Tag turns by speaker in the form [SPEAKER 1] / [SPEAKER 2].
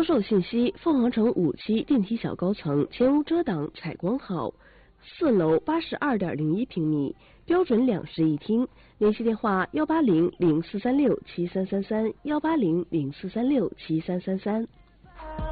[SPEAKER 1] 销售信息：凤凰城5期电梯小高层，前无遮挡，采光好，4楼82.01平米，标准2室1厅。联系电话：18004367333，18004367333。